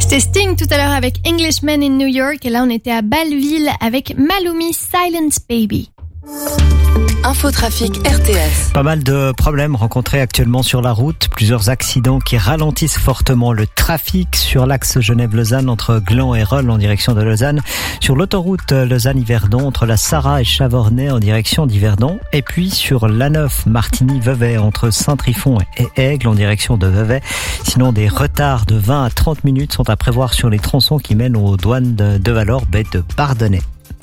C'était Sting tout à l'heure avec Englishman in New York et là on était à Belleville avec Malumi Silence Baby. Infotrafic RTS. Pas mal de problèmes rencontrés actuellement sur la route. Plusieurs accidents qui ralentissent fortement le trafic sur l'axe Genève-Lausanne entre Gland et Rolle en direction de Lausanne. Sur l'autoroute Lausanne-Yverdon entre la Sarraz et Chavornay en direction d'Yverdon. Et puis sur l'A9 Martigny-Vevey entre Saint-Trifon et Aigle en direction de Vevey. Sinon des retards de 20 à 30 minutes sont à prévoir sur les tronçons qui mènent aux douanes de Vallorbe et de Bardonnay.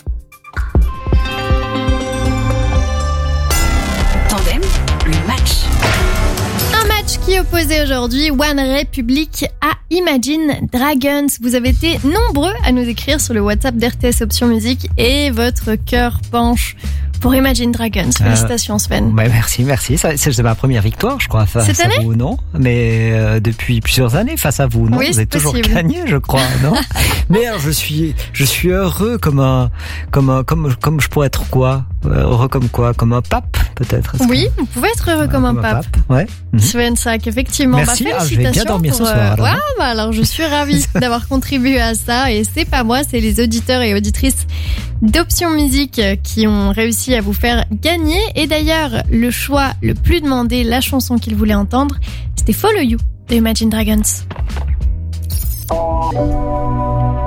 Le match. Un match qui opposait aujourd'hui One Republic à Imagine Dragons. Vous avez été nombreux à nous écrire sur le WhatsApp d'RTS Option Musique et votre cœur penche pour Imagine Dragons. Félicitations Sven. Merci. C'est ma première victoire, je crois, face à vous, non? Mais depuis plusieurs années face à vous, non? Oui, vous avez toujours gagné, je crois, non? Mais alors, je suis heureux comme je pourrais être quoi? Heureux comme quoi? Comme un pape, peut-être? Oui, vous pouvez être heureux comme un pape. Ouais. Sven Sack, effectivement. Merci, félicitations. Je vais bien dormir ce soir. Alors. Alors je suis ravie d'avoir contribué à ça et c'est pas moi, c'est les auditeurs et auditrices d'Option Musique qui ont réussi à vous faire gagner. Et d'ailleurs, le choix le plus demandé, la chanson qu'ils voulaient entendre, c'était Follow You de Imagine Dragons.